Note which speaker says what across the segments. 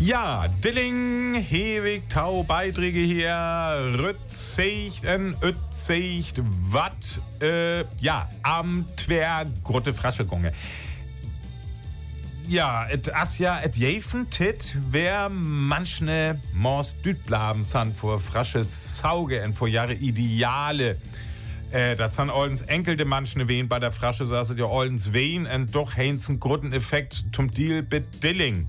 Speaker 1: Ja, Dilling, Hewig, Tau, Beiträge hier, Rützicht, Ützicht, Watt, am Twer, Grotte Fraschegonge. Ja, et jefen tit, wer manchne Mors Dütblaben san vor frasche Sauge en vor Jahre Ideale. Das san oldens enkelte manchne wen bei der Frasche, so hast ja oldens wen en doch heinzen Grutteneffekt zum Deal mit Dilling.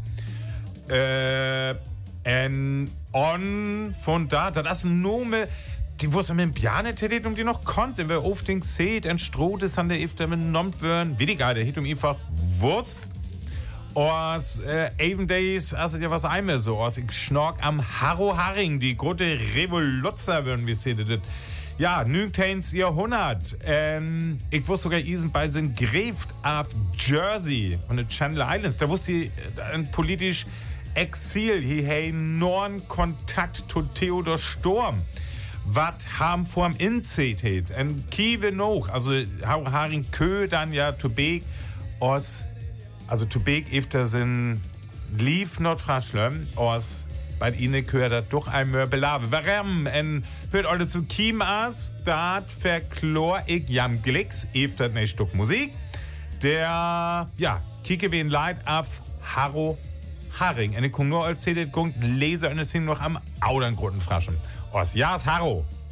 Speaker 1: En on von da, das ist ein Nome, die wusste mit dem Piane tätigt, die noch konnte, wer auf den seht, en Strohdes an der Ifter mit nommt würden, wie die Geide, hit einfach Wurst. Aus Even Days, also ja was einmal so, aus ich schnork am Harro Haring, die große Revoluzzer, würden wir sehen. Ja, 19. Jahrhundert. Ich wusste sogar, Isen bei sind Gräft auf Jersey von den Channel Islands. Da wusste ich ein politisch Exil, hier enormen Kontakt zu Theodor Storm. Was haben vor dem Inzeit, ein Kiewe noch, also Harro Haring Kö, dann ja Tubek, aus. Also zu Beek efter sind lief not fraschlem, aus bei ihnen gehört das doch einmal belave. Warum? En hört alle zu Kiem as, dat verklor ich jam Glicks, efter ne Stück Musik. Der, kicke wen leid auf Harro Haring. En ich komm nur als CD, lese und es sind noch am Auderngrund fraschen. Aus Jas Harro.